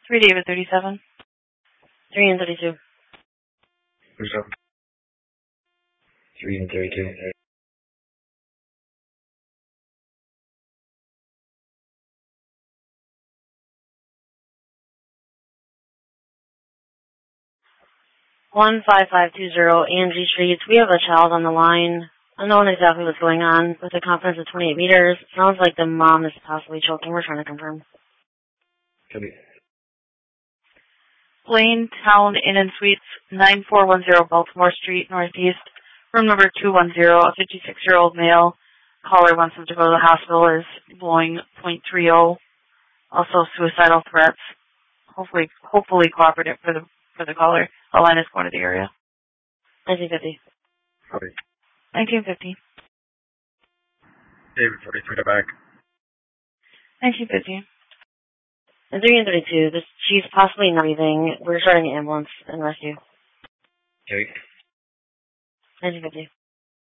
3 David 37. 3 and 32. 37. 3 and 32. One 5520 Angie Street. We have a child on the line. Unknown exactly what's going on with a confidence of 28 meters. Sounds like the mom is possibly choking. We're trying to confirm. Copy. Blaine Town Inn and Suites, 9410 Baltimore Street, Northeast. Room number 210, a 56-year-old male. Caller wants him to go to the hospital, is blowing .30. Also suicidal threats. Hopefully cooperative for the caller. The line is going to the area. 1950. Copy. 1950. David 43 to back. 1950. And 3 and 32. She's possibly not breathing. We're starting an ambulance and rescue. Okay. 1950.